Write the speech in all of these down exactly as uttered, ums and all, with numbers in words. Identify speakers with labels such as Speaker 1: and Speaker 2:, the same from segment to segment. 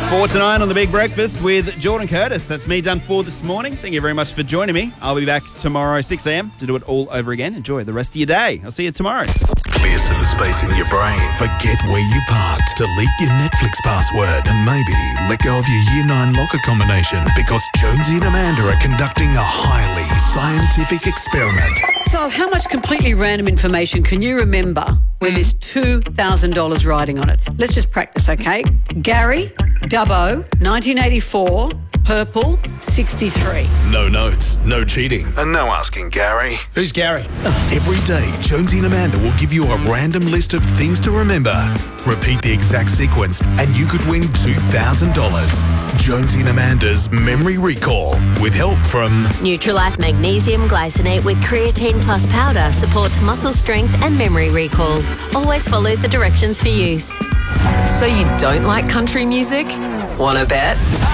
Speaker 1: Four to nine on The Big Breakfast with Jordan Curtis. That's me done for this morning. Thank you very much for joining me. I'll be back tomorrow, six a.m. to do it all over again. Enjoy the rest of your day. I'll see you tomorrow.
Speaker 2: Clear some space in your brain. Forget where you parked. Delete your Netflix password and maybe let go of your Year nine locker combination because Jonesy and Amanda are conducting a highly scientific experiment.
Speaker 3: So how much completely random information can you remember when there's two thousand dollars riding on it? Let's just practice, okay? Gary, Dubbo, nineteen eighty-four, purple, sixty-three.
Speaker 2: No notes, no cheating, and no asking Gary.
Speaker 4: Who's Gary?
Speaker 2: Every day, Jonesy and Amanda will give you a random list of things to remember. Repeat the exact sequence, and you could win two thousand dollars. Jonesy and Amanda's Memory Recall, with help from
Speaker 5: Nutrilife Magnesium Glycinate with Creatine Plus Powder supports muscle strength and memory recall. Always follow the directions for use.
Speaker 6: So you don't like country music? Wanna bet?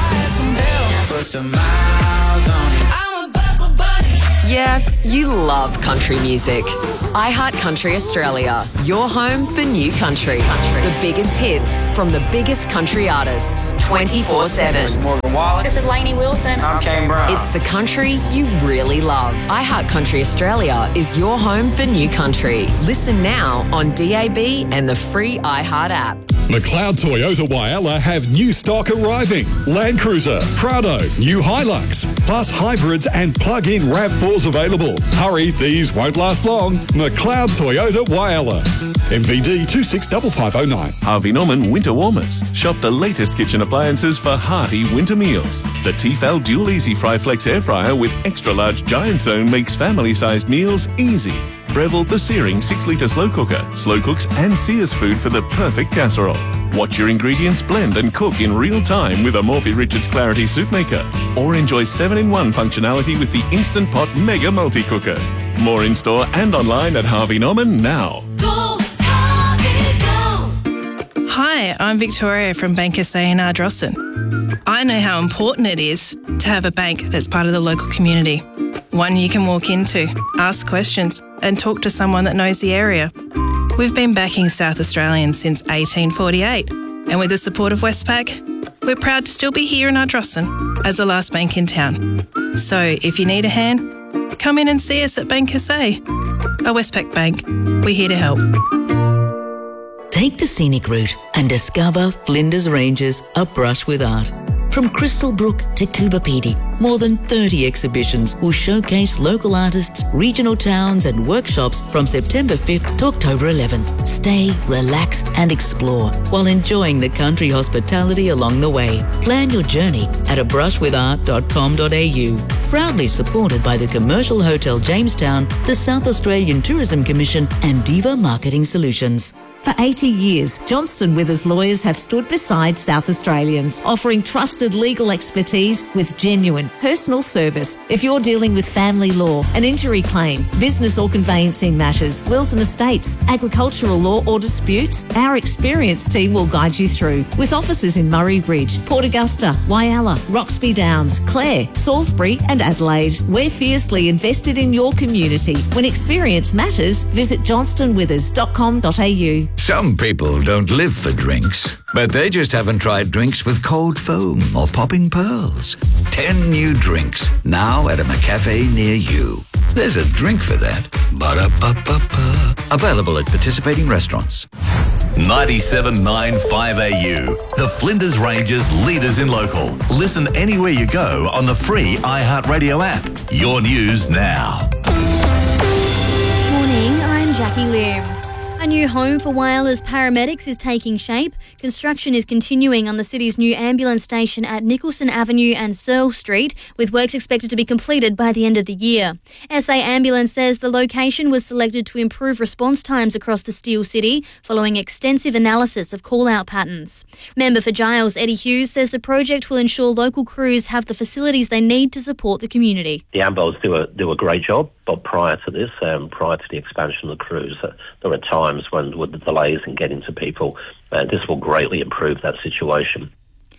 Speaker 6: Yeah, you love country music. iHeart Country Australia, your home for new country. The biggest hits from the biggest country artists, twenty-four seven.
Speaker 7: This is Lainey Wilson.
Speaker 8: I'm Kane Brown.
Speaker 6: It's the country you really love. iHeart Country Australia is your home for new country. Listen now on D A B and the free iHeart app.
Speaker 9: McLeod Toyota Whyalla have new stock arriving. Land Cruiser, Prado, new Hilux, plus hybrids and plug-in RAV fours available. Hurry, these won't last long. McLeod Toyota Whyalla. M V D two six five five zero nine.
Speaker 10: Harvey Norman Winter Warmers. Shop the latest kitchen appliances for hearty winter meals. The Tefal Dual Easy Fry Flex Air Fryer with extra large giant zone makes family-sized meals easy. Breville the Searing six litre slow cooker, slow cooks and sears food for the perfect casserole. Watch your ingredients blend and cook in real time with a Morphy Richards Clarity Soup Maker. Or enjoy seven in one functionality with the Instant Pot Mega Multi-Cooker. More in-store and online at Harvey Norman now.
Speaker 11: Go, Harvey, go! Hi, I'm Victoria from Bank S A in Ardrossan. I know how important it is to have a bank that's part of the local community. One you can walk into, ask questions and talk to someone that knows the area. We've been backing South Australians since eighteen forty-eight, and with the support of Westpac, we're proud to still be here in Ardrossan as the last bank in town. So if you need a hand, come in and see us at Bank S A. A Westpac bank, we're here to help.
Speaker 12: Take the scenic route and discover Flinders Ranges, a brush with art. From Crystal Brook to Coober Pedy, more than thirty exhibitions will showcase local artists, regional towns and workshops from September fifth to October eleventh. Stay, relax and explore while enjoying the country hospitality along the way. Plan your journey at a brush with art dot com dot a u. Proudly supported by the Commercial Hotel Jamestown, the South Australian Tourism Commission and Diva Marketing Solutions.
Speaker 13: For eighty years, Johnston Withers lawyers have stood beside South Australians, offering trusted legal expertise with genuine personal service. If you're dealing with family law, an injury claim, business or conveyancing matters, wills and estates, agricultural law or disputes, our experienced team will guide you through. With offices in Murray Bridge, Port Augusta, Whyalla, Roxby Downs, Clare, Salisbury and Adelaide. We're fiercely invested in your community. When experience matters, visit johnston withers dot com dot a u.
Speaker 14: Some people don't live for drinks, but they just haven't tried drinks with cold foam or popping pearls. Ten new drinks, now at a McCafe near you. There's a drink for that. Ba-da-ba-ba-ba. Available at participating restaurants.
Speaker 15: ninety-seven point nine five A U, the Flinders Ranges leaders in local. Listen anywhere you go on the free iHeartRadio app. Your news now.
Speaker 16: Morning, I'm Jackie Lim. A new home for Whyalla's paramedics is taking shape. Construction is continuing on the city's new ambulance station at Nicholson Avenue and Searle Street, with works expected to be completed by the end of the year. S A Ambulance says the location was selected to improve response times across the Steel City following extensive analysis of call-out patterns. Member for Giles, Eddie Hughes, says the project will ensure local crews have the facilities they need to support the community.
Speaker 17: The ambos do a, do a great job, but prior to this, um, prior to the expansion of the crews, uh, there are times when with the delays in getting to people, and uh, this will greatly improve that situation.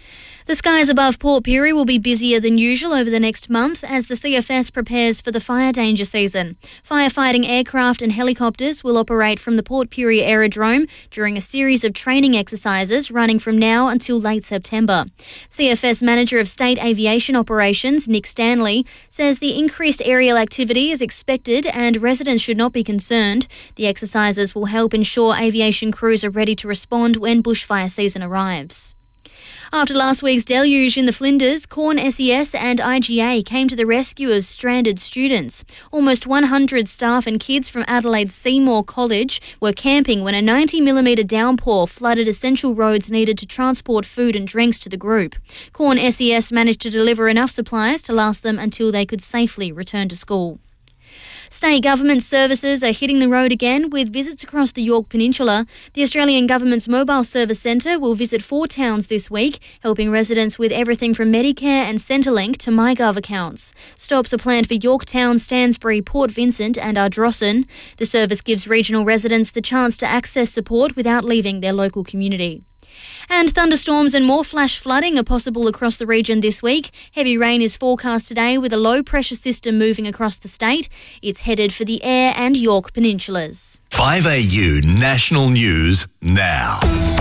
Speaker 16: The skies above Port Pirie will be busier than usual over the next month as the C F S prepares for the fire danger season. Firefighting aircraft and helicopters will operate from the Port Pirie Aerodrome during a series of training exercises running from now until late September. C F S Manager of State Aviation Operations, Nick Stanley, says the increased aerial activity is expected and residents should not be concerned. The exercises will help ensure aviation crews are ready to respond when bushfire season arrives. After last week's deluge in the Flinders, Corn S E S and I G A came to the rescue of stranded students. Almost one hundred staff and kids from Adelaide's Seymour College were camping when a ninety millimetre downpour flooded essential roads needed to transport food and drinks to the group. Corn S E S managed to deliver enough supplies to last them until they could safely return to school. State government services are hitting the road again with visits across the Yorke Peninsula. The Australian Government's Mobile Service Centre will visit four towns this week, helping residents with everything from Medicare and Centrelink to MyGov accounts. Stops are planned for Yorktown, Stansbury, Port Vincent and Ardrossan. The service gives regional residents the chance to access support without leaving their local community. And thunderstorms and more flash flooding are possible across the region this week. Heavy rain is forecast today with a low-pressure system moving across the state. It's headed for the Eyre and Yorke Peninsulas.
Speaker 15: five A U National News now.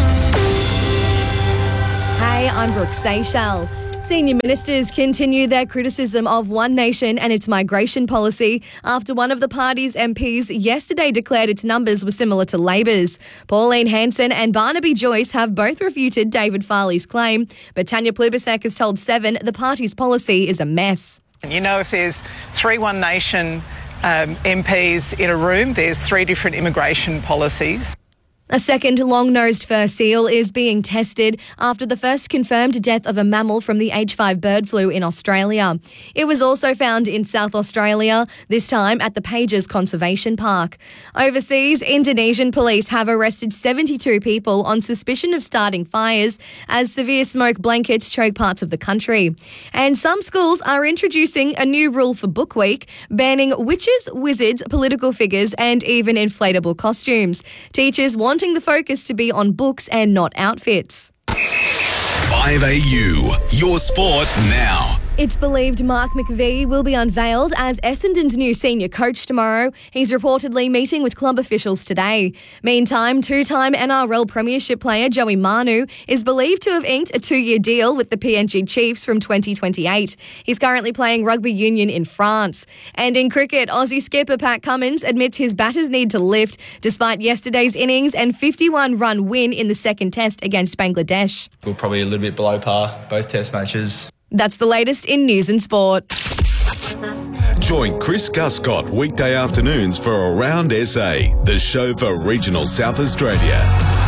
Speaker 4: Hey, I'm Brooke Seychelles. Senior ministers continue their criticism of One Nation and its migration policy after one of the party's M Ps yesterday declared its numbers were similar to Labor's. Pauline Hanson and Barnaby Joyce have both refuted David Farley's claim, but Tanya Plibersek has told Seven the party's policy is a mess.
Speaker 8: You know, if there's three One Nation um, M Ps in a room, there's three different immigration policies.
Speaker 4: A second long-nosed fur seal is being tested after the first confirmed death of a mammal from the H five bird flu in Australia. It was also found in South Australia, this time at the Pages Conservation Park. Overseas, Indonesian police have arrested seventy-two people on suspicion of starting fires as severe smoke blankets choke parts of the country. And some schools are introducing a new rule for Book Week, banning witches, wizards, political figures and even inflatable costumes. Teachers want wanting the focus to be on books and not outfits.
Speaker 2: five A U, your sport now.
Speaker 4: It's believed Mark McVie will be unveiled as Essendon's new senior coach tomorrow. He's reportedly meeting with club officials today. Meantime, two-time N R L Premiership player Joey Manu is believed to have inked a two-year deal with the P N G Chiefs from twenty twenty-eight. He's currently playing rugby union in France. And in cricket, Aussie skipper Pat Cummins admits his batters need to lift despite yesterday's innings and fifty-one run win in the second test against Bangladesh.
Speaker 18: We're probably a little bit below par, both test matches.
Speaker 4: That's the latest in news and sport.
Speaker 2: Join Chris Guscott weekday afternoons for Around S A, the show for regional South Australia.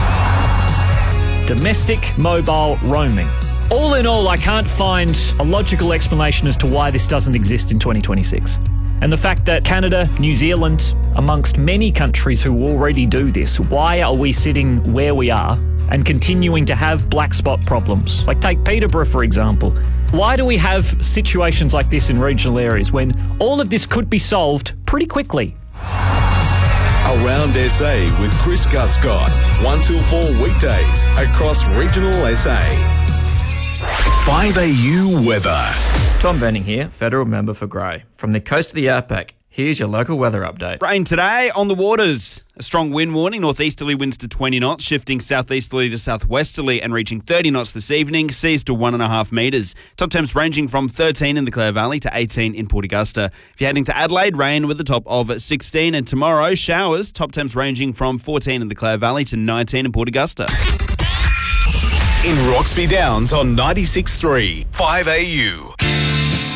Speaker 19: Domestic mobile roaming. All in all, I can't find a logical explanation as to why this doesn't exist in twenty twenty-six. And the fact that Canada, New Zealand, amongst many countries who already do this, why are we sitting where we are and continuing to have black spot problems? Like take Peterborough, for example. Why do we have situations like this in regional areas when all of this could be solved pretty quickly?
Speaker 2: Around S A with Chris Guscott, one till four weekdays across regional S A. five A U weather.
Speaker 20: Tom Benning here, Federal Member for Grey. From the coast of the outback, here's your local weather update.
Speaker 1: Rain today on the waters. A strong wind warning, northeasterly winds to twenty knots, shifting southeasterly to southwesterly and reaching thirty knots this evening, seas to one and a half metres. Top temps ranging from thirteen in the Clare Valley to eighteen in Port Augusta. If you're heading to Adelaide, rain with a top of sixteen, and tomorrow, showers, top temps ranging from fourteen in the Clare Valley to nineteen in Port Augusta.
Speaker 2: In Roxby Downs on ninety-six point three, five A U.